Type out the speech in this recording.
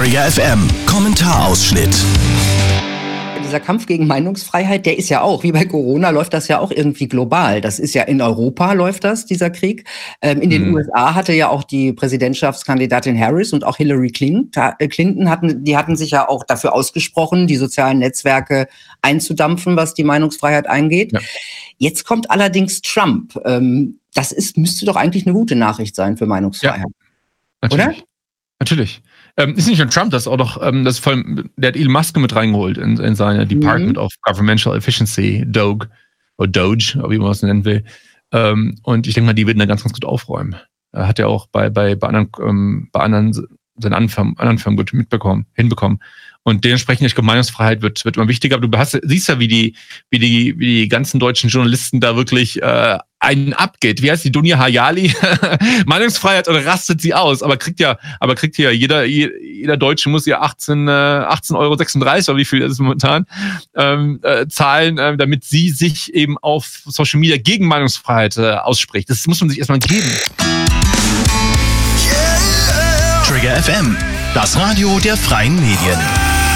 Trigger FM Kommentarausschnitt. Dieser Kampf gegen Meinungsfreiheit, der ist ja auch, wie bei Corona, läuft das ja auch irgendwie global. Das ist ja in Europa läuft das, dieser Krieg. In den USA hatte ja auch die Präsidentschaftskandidatin Harris und auch Hillary Clinton hatten sich ja auch dafür ausgesprochen, die sozialen Netzwerke einzudampfen, was die Meinungsfreiheit angeht. Ja. Jetzt kommt allerdings Trump. Müsste doch eigentlich eine gute Nachricht sein für Meinungsfreiheit. Ja, natürlich. Oder? Natürlich. Ist nicht nur Trump, das ist auch noch, der hat Elon Musk mit reingeholt in seine Department of Governmental Efficiency, DOGE, wie man es nennen will. Und ich denke mal, die werden da ganz, ganz gut aufräumen. Hat er auch bei anderen seinen anderen Firmen gut hinbekommen. Und dementsprechend, ich glaube, Meinungsfreiheit wird immer wichtiger. Aber du siehst ja, wie die ganzen deutschen Journalisten da wirklich einen abgeht. Wie heißt die Dunja Hayali? Meinungsfreiheit oder rastet sie aus? Aber kriegt ja jeder Deutsche muss ja 18,36 € oder wie viel ist es momentan zahlen, damit sie sich eben auf Social Media gegen Meinungsfreiheit ausspricht. Das muss man sich erstmal geben. Trigger FM, das Radio der freien Medien.